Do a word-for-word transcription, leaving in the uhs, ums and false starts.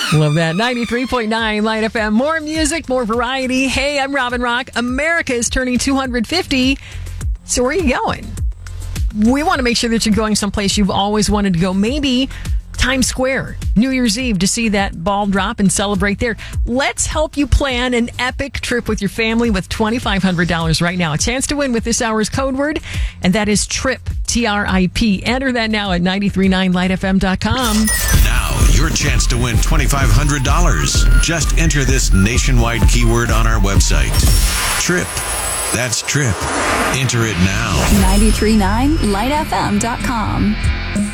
Love that. ninety-three point nine Light F M. More music, more variety. Hey, I'm Robin Rock. America is turning two hundred fifty. So where are you going? We want to make sure that you're going someplace you've always wanted to go. Maybe Times Square, New Year's Eve, to see that ball drop and celebrate there. Let's help you plan an epic trip with your family with twenty-five hundred dollars right now. A chance to win with this hour's code word, and that is TRIP, T R I P. Enter that now at nine three nine light f m dot com. Now, your chance to win twenty-five hundred dollars. Just enter this nationwide keyword on our website. TRIP. That's TRIP. Enter it now. nine three nine light f m dot com.